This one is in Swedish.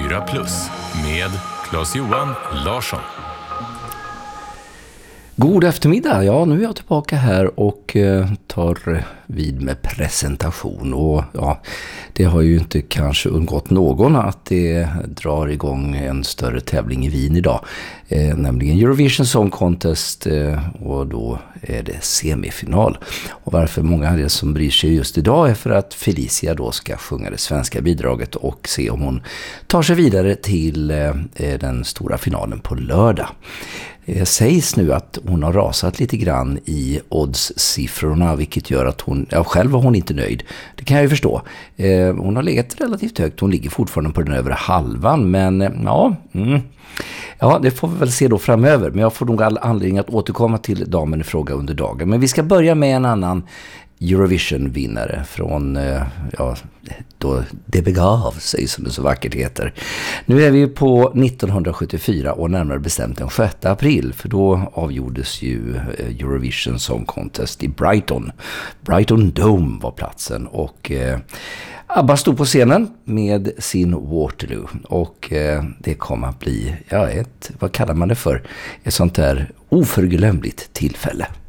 4+ med Claes-Johan Larsson. God eftermiddag, ja nu är jag tillbaka här och tar vid med presentation och ja, det har ju inte kanske undgått någon att det drar igång en större tävling i Wien idag, nämligen Eurovision Song Contest och då är det semifinal. Och varför många är det som bryr sig just idag är för att Felicia då ska sjunga det svenska bidraget och se om hon tar sig vidare till den stora finalen på lördag. Det sägs nu att hon har rasat lite grann i oddssiffrorna, vilket gör att själv var hon inte nöjd. Det kan jag ju förstå. Hon har legat relativt högt, hon ligger fortfarande på den övre halvan, men ja, det får vi väl se då framöver. Men jag får nog all anledning att återkomma till damen i fråga under dagen. Men vi ska börja med en annan Eurovision-vinnare från, då det begav sig som det så vackert heter. Nu är vi på 1974 och närmare bestämt den 6 april, för då avgjordes ju Eurovision Song Contest i Brighton. Brighton Dome var platsen och ABBA stod på scenen med sin Waterloo och det kommer att bli, vad kallar man det för? Ett sånt där oförglömligt tillfälle.